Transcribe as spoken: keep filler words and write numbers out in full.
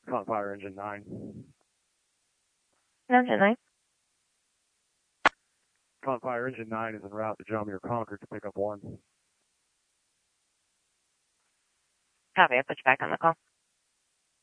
Fire Engine nine. Engine nine. Fire Engine nine is en route to John Muir Concord to pick up one. Copy, I'll put you back on the call.